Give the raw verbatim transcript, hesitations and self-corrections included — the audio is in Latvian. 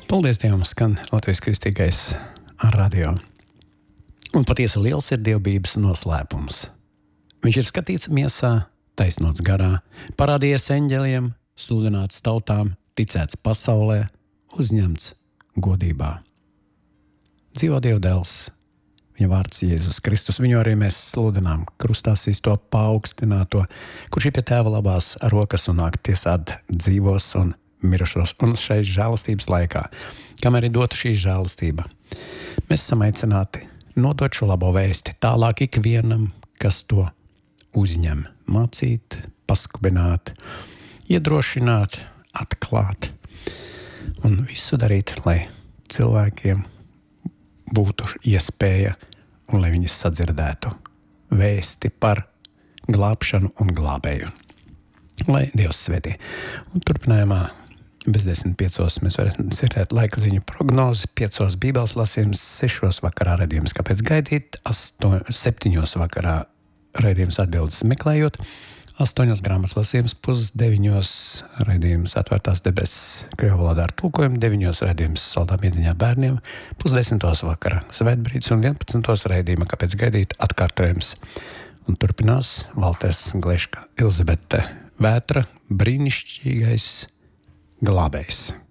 Paldies Dievam, skan Latvijas kristīgais radio. Un patiesi liels ir dievbības noslēpums. Viņš ir skatīts miesā, taisnots garā, parādījies eņģeļiem, sludināts tautām, ticēts pasaulē, uzņemts godībā. Dzīvo Dieva dēls, viņa vārds Jēzus Kristus, viņu arī mēs sludinām, krustā sisto paaugstināto, kurš ir pie tēva labās rokas un nāk tiesāt dzīvos un mirušos, un šai žēlastības laikā, kamēr ir dota šī žēlastība, mēs esam aicināti nodot šo labo vēsti tālāk ikvienam, kas to uzņem, mācīt, paskubināt, iedrošināt, atklāt un visu darīt, lai cilvēkiem būtu iespēja un lai viņi sadzirdētu vēsti par glābšanu un glābēju. Lai Dievs svētī. Un turpinājumā bez desmit piecos mēs varam dzirdēt laika ziņu prognozi, piecos bībeles lasījums, sešos vakarā raidījums Kāpēc gaidīt, asto, septiņos vakarā raidījums atbildes meklējot, astoņos grāmatas lasījums, pusdeviņos raidījums Atvērtās debesis krievu valodā ar tulkojumu, deviņos raidījums Saldām iedziņā bērniem, pusdesmitos vakarā svētbrīdis un vienpadsmitos raidījuma Kāpēc gaidīt atkārtojums. Un turpinās Valters Gleška, Elizabete Vētra, brīnišķīgais glābējs.